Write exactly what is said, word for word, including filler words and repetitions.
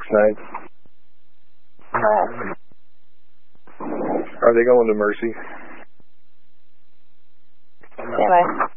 nine. Correct. Are they going to Mercy? Stand by.